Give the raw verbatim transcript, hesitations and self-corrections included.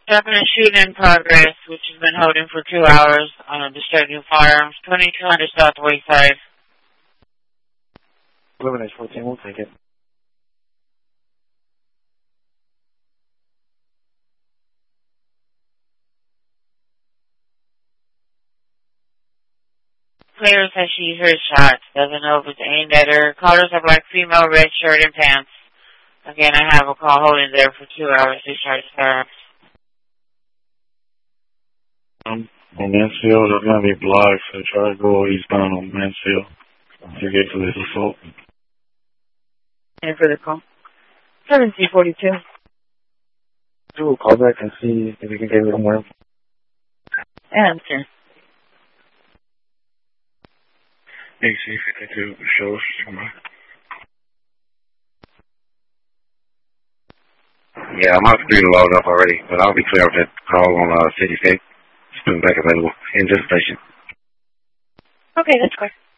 Second is shooting in progress, which has been holding for two hours on a distracting firearms, twenty-two hundred South Wayside. Luminous fourteen, we'll take it. Player says she heard shots. Doesn't know if it's aimed at her. Callers are black female, red shirt and pants. Again, I have a call holding there for two hours. Discharge firearms. Um, on Mansfield, there's going to be blocks, so try to go eastbound on Mansfield to get to this assault. And for the call? seven C forty-two. Do a call back and see if we can get a little more info. Answer. A C fifty-two, show us somewhere. Yeah, I'm off screen logged up already, but I'll be clear of that call on uh, City State. Student back available in this station. Okay, that's clear.